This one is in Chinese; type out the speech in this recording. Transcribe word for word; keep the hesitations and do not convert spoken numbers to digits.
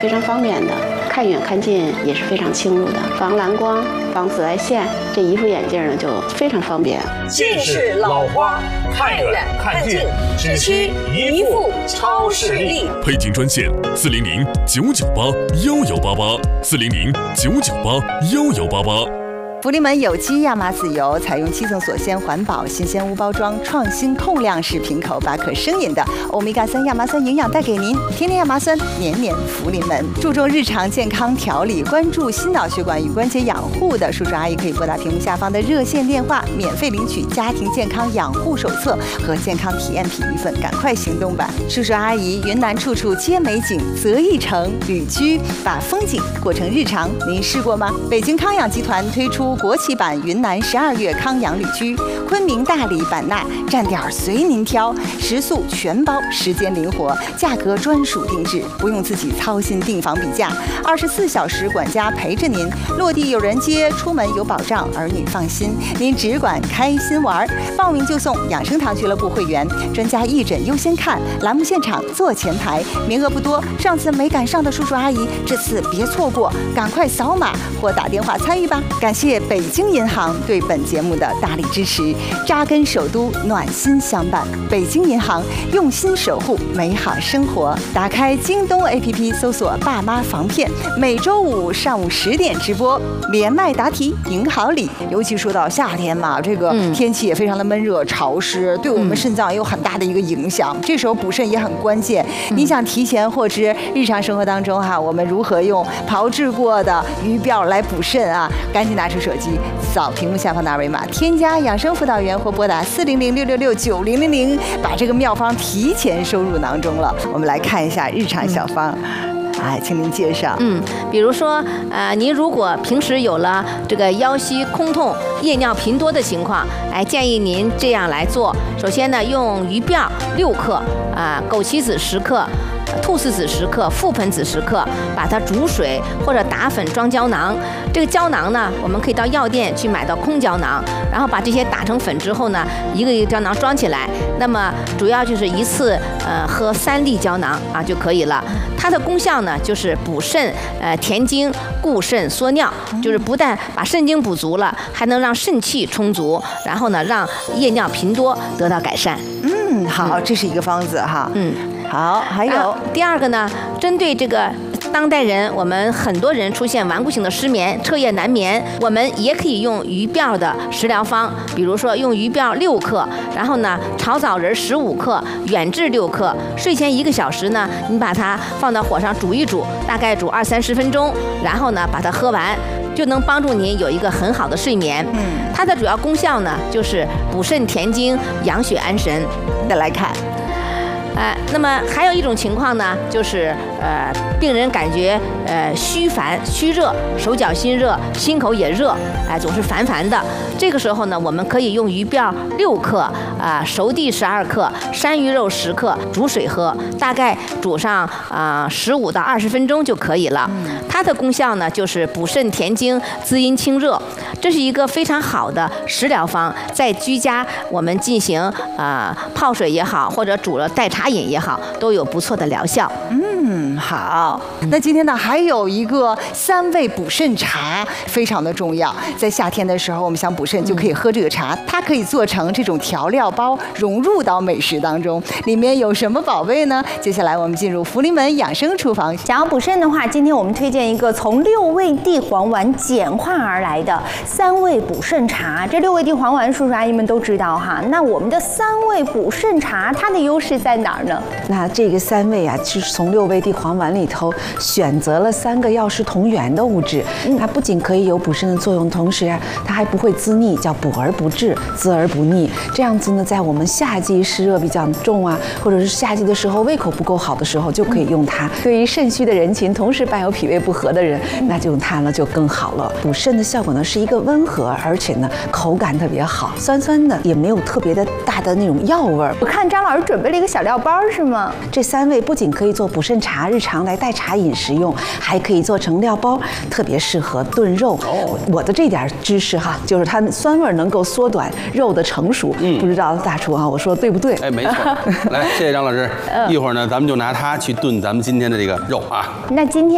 非常方便的，看远看近也是非常清楚的，防蓝光、防紫外线。这一副眼镜呢就非常方便。 近视老花，看远看近，只需一副超视力。 配镜专线：四零零九九八幺幺八八，四零零九九八幺幺八八。 福临门有机亚麻籽油采用七层锁鲜，环保、新鲜无包装，创新控量式瓶口，把可生饮的欧米伽三亚麻酸营养带给您。天天亚麻酸，年年福临门。注重日常健康调理，关注心脑血管与关节养护的叔叔阿姨可以拨打屏幕下方的热线电话，免费领取家庭健康养护手册和健康体验品一份，赶快行动吧！叔叔阿姨，云南处处皆美景，择一城旅居，把风景过成日常，您试过吗？北京康养集团推出国际版云南十二月康养旅居，昆明、大理、版纳站点随您挑，食宿全包，时间灵活，价格专属定制，不用自己操心订房比价，二十四小时管家陪着您，落地有人接，出门有保障，儿女放心，您只管开心玩。报名就送养生堂俱乐部会员，专家义诊优先看，栏目现场坐前排，名额不多，上次没赶上的叔叔阿姨，这次别错过，赶快扫码或打电话参与吧。感谢北京银行对本节目的大力支持，扎根首都，暖心相伴。北京银行用心守护美好生活。打开京东 A P P 搜索爸妈防骗，每周五上午十点直播，连麦答题赢好礼。尤其说到夏天嘛，这个天气也非常的闷热潮湿，对我们肾脏也有很大的一个影响，这时候补肾也很关键。你想提前获知日常生活当中哈，我们如何用炮制过的鱼鳔来补肾啊？赶紧拿出手机扫屏幕下方的二维码，添加养生辅导员或拨打四零零六六六九零零零，把这个妙方提前收入囊中了。我们来看一下日常小方。哎，请您介绍。 嗯，比如说，呃，您如果平时有了这个腰膝空痛、夜尿频多的情况，哎，建议您这样来做。首先呢，用鱼鳔六克，啊、呃，枸杞子十克。菟丝子十克，覆盆子十克，把它煮水或者打粉装胶囊。这个胶囊呢，我们可以到药店去买到空胶囊，然后把这些打成粉之后呢，一个一个胶囊装起来。那么主要就是一次呃喝三粒胶囊啊就可以了。它的功效呢就是补肾、呃填精、固肾缩尿，就是不但把肾精补足了，还能让肾气充足，然后呢让夜尿频多得到改善。 嗯，好，这是一个方子哈。 嗯。 好，还有第二个呢，针对这个当代人，我们很多人出现顽固性的失眠、彻夜难眠，我们也可以用鱼鳔的食疗方，比如说用鱼鳔六克，然后呢炒枣仁十五克，远志六克，睡前一个小时呢，你把它放到火上煮一煮，大概煮二三十分钟，然后呢把它喝完，就能帮助您有一个很好的睡眠。嗯，它的主要功效呢就是补肾填精、养血安神。 再来看。 呃，那么还有一种情况呢，就是呃，病人感觉呃虚烦、虚热，手脚心热，心口也热，哎、呃，总是烦烦的。这个时候呢，我们可以用鱼鳔六克，啊、呃，熟地十二克，山芋肉十克，煮水喝，大概煮上啊十五到二十分钟就可以了。它的功效呢，就是补肾填精、滋阴清热，这是一个非常好的食疗方，在居家我们进行啊、呃、泡水也好，或者煮了代茶饮也好，都有不错的疗效。 嗯，好。那今天呢，还有一个三味补肾茶，非常的重要。在夏天的时候，我们想补肾就可以喝这个茶，它可以做成这种调料包，融入到美食当中。里面有什么宝贝呢？接下来我们进入福临门养生厨房。 想要补肾的话，今天我们推荐一个从六味地黄丸简化而来的三味补肾茶。这六味地黄丸，叔叔阿姨们都知道哈。那我们的三味补肾茶，它的优势在哪儿呢？ 那这个三味啊，就是从六味地黄丸里头选择了三个药食同源的物质，它不仅可以有补肾的作用，同时啊，它还不会滋腻，叫补而不滞，滋而不腻。这样子呢，在我们夏季湿热比较重啊，或者是夏季的时候胃口不够好的时候，就可以用它。对于肾虚的人群，同时伴有脾胃不和的人，那就用它呢就更好了。补肾的效果呢是一个温和，而且呢口感特别好，酸酸的，也没有特别的大的那种药味儿。 我看张老师准备了一个小料包，是吗？ 这三味不仅可以做补肾茶，日常来代茶饮食用，还可以做成料包，特别适合炖肉。哦、我的这点知识哈，就是它酸味能够缩短肉的成熟。嗯，不知道大厨啊，我说对不对？ 哎，没错。来，谢谢张老师。一会儿呢，咱们就拿它去炖咱们今天的这个肉啊。 那今天。